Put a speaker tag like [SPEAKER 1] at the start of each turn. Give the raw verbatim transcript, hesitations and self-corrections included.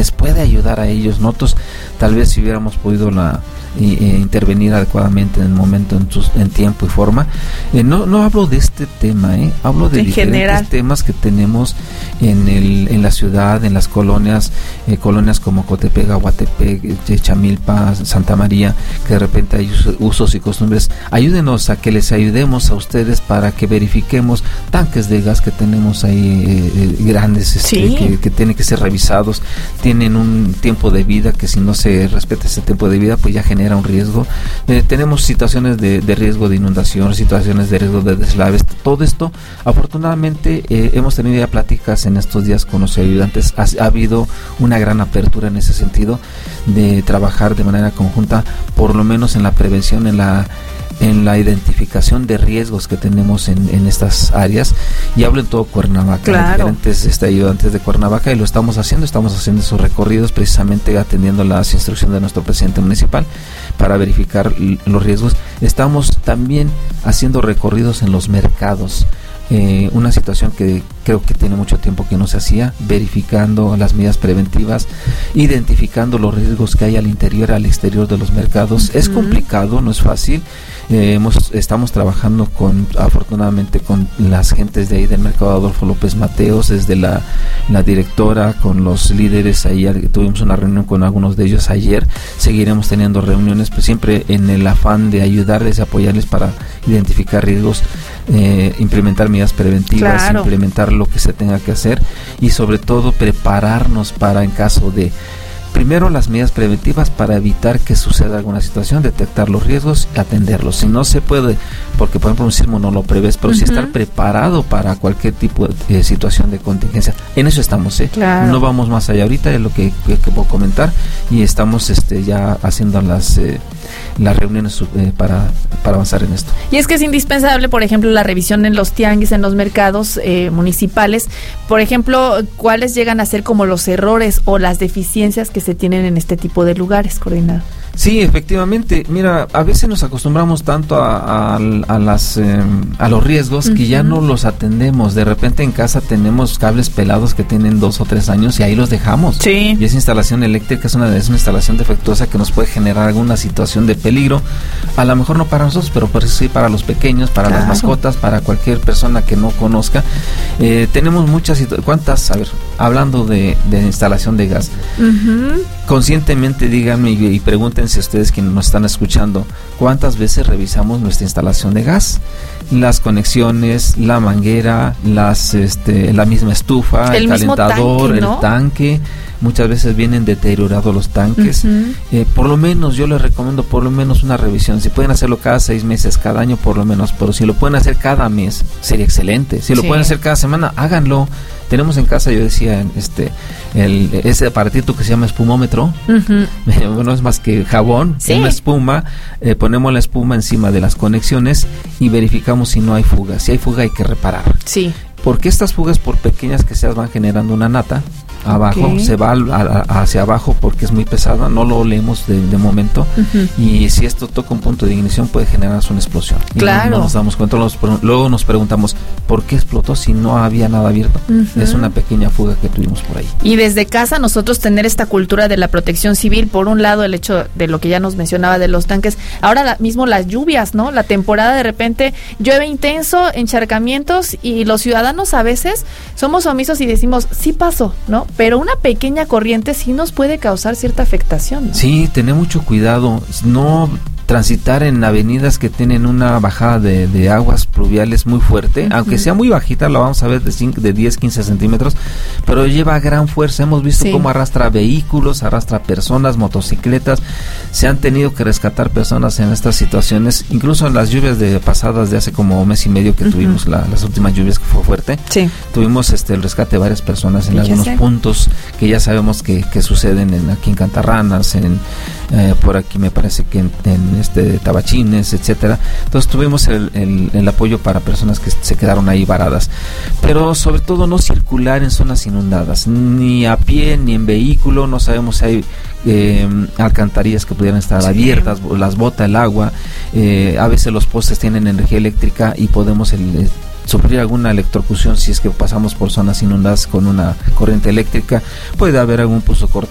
[SPEAKER 1] les puede ayudar a ellos. Nosotros tal vez si hubiéramos podido la y, e intervenir adecuadamente en el momento, en, sus, en tiempo y forma. Eh, no, no hablo de este tema, eh, hablo de en diferentes general. temas que tenemos en el en la ciudad, en las colonias, eh, colonias como Cotepec, Aguatepec, Chamilpa, Santa María, que de repente hay usos, usos y costumbres. Ayúdenos a que les ayudemos a ustedes para que verifiquemos tanques de gas que tenemos ahí eh, grandes, este, sí. que, que tienen que ser revisados, tienen un tiempo de vida que si no se respeta ese tiempo de vida, pues ya genera un riesgo. Eh, tenemos situaciones de, de riesgo de inundación, situaciones de riesgo de deslaves. Todo esto, afortunadamente, eh, hemos tenido ya pláticas en estos días con los ayudantes. Ha, ha habido una gran apertura en ese sentido de trabajar de manera conjunta, por lo menos en la prevención, en la en la identificación de riesgos que tenemos en, en estas áreas, y hablo en todo Cuernavaca, claro. diferentes este, ayudantes de Cuernavaca, y lo estamos haciendo, estamos haciendo esos recorridos precisamente atendiendo las instrucciones de nuestro presidente municipal para verificar l- los riesgos. Estamos también haciendo recorridos en los mercados, eh, una situación que creo que tiene mucho tiempo que no se hacía, verificando las medidas preventivas, identificando los riesgos que hay al interior, al exterior de los mercados. Uh-huh. Es complicado, no es fácil. Eh, hemos, estamos trabajando con, afortunadamente, con las gentes de ahí del mercado Adolfo López Mateos, desde la, la directora, con los líderes. Ahí tuvimos una reunión con algunos de ellos ayer. Seguiremos teniendo reuniones, pues siempre en el afán de ayudarles y apoyarles para identificar riesgos, eh, implementar medidas preventivas, claro. implementar lo que se tenga que hacer, y sobre todo prepararnos para, en caso de, primero las medidas preventivas para evitar que suceda alguna situación, detectar los riesgos, atenderlos. Si no se puede, porque por ejemplo un sismo no lo prevés, pero uh-huh. sí estar preparado para cualquier tipo de eh, situación de contingencia. En eso estamos, ¿eh? Claro. No vamos más allá ahorita, es lo que, que, que puedo comentar, y estamos este ya haciendo las eh, las reuniones eh, para, para avanzar en esto.
[SPEAKER 2] Y es que es indispensable, por ejemplo, la revisión en los tianguis, en los mercados eh, municipales. Por ejemplo, ¿cuáles llegan a ser como los errores o las deficiencias que se tienen en este tipo de lugares, coordinador?
[SPEAKER 1] Sí, efectivamente. Mira, a veces nos acostumbramos tanto a, a, a las eh, a los riesgos uh-huh. que ya no los atendemos. De repente en casa tenemos cables pelados que tienen dos o tres años y ahí los dejamos. Sí. Y esa instalación eléctrica es una, es una instalación defectuosa que nos puede generar alguna situación de peligro. A lo mejor no para nosotros, pero por eso sí para los pequeños, para claro. las mascotas, para cualquier persona que no conozca. Eh, tenemos muchas situaciones. ¿Cuántas? A ver, hablando de, de instalación de gas. Uh-huh. Conscientemente díganme y, y pregunten si ustedes que nos están escuchando, ¿cuántas veces revisamos nuestra instalación de gas? Las conexiones, la manguera, las este, la misma estufa, el, el calentador, tanque, ¿no? el tanque. Muchas veces vienen deteriorados los tanques. Uh-huh. Eh, por lo menos yo les recomiendo por lo menos una revisión. Si pueden hacerlo cada seis meses, cada año por lo menos, pero si lo pueden hacer cada mes, sería excelente. Si lo sí. pueden hacer cada semana, háganlo. Tenemos en casa, yo decía, este el ese aparatito que se llama espumómetro. Uh-huh. No es más que jabón, sí. una espuma. Eh, ponemos la espuma encima de las conexiones y verificamos si no hay fuga. Si hay fuga hay que reparar. Sí. Porque estas fugas, por pequeñas que sean, van generando una nata abajo, okay. se va a, a, hacia abajo porque es muy pesada, no lo olemos de, de momento, uh-huh. y si esto toca un punto de ignición puede generarse una explosión. Claro. Y no, no nos damos cuenta, nos, luego nos preguntamos ¿por qué explotó si no había nada abierto? Uh-huh. Es una pequeña fuga que tuvimos por ahí.
[SPEAKER 2] Y desde casa nosotros tener esta cultura de la protección civil, por un lado el hecho de lo que ya nos mencionaba de los tanques, ahora la, mismo las lluvias, ¿no? La temporada de repente llueve intenso, encharcamientos, y los ciudadanos a veces somos omisos y decimos, sí pasó, ¿no? Pero una pequeña corriente sí nos puede causar cierta afectación, ¿no? Sí,
[SPEAKER 1] tener mucho cuidado, no transitar en avenidas que tienen una bajada de, de aguas pluviales muy fuerte, uh-huh. aunque sea muy bajita, la vamos a ver de, cinco, de diez, quince centímetros, pero lleva gran fuerza. Hemos visto sí. cómo arrastra vehículos, arrastra personas, motocicletas. Se han tenido que rescatar personas en estas situaciones, incluso en las lluvias de pasadas de hace como un mes y medio que uh-huh. tuvimos la, las últimas lluvias que fue fuerte. Sí. Tuvimos este el rescate de varias personas en algunos sé. puntos que ya sabemos que, que suceden en, aquí en Cantarranas, en eh, por aquí me parece que en, en este Tabachines, etcétera. Entonces tuvimos el, el, el apoyo para personas que se quedaron ahí varadas, pero sobre todo no circular en zonas inundadas, ni a pie ni en vehículo. No sabemos si hay eh, alcantarillas que pudieran estar sí. abiertas, las bota el agua, eh, a veces los postes tienen energía eléctrica y podemos el, sufrir alguna electrocución si es que pasamos por zonas inundadas con una corriente eléctrica. Puede haber algún pulso corto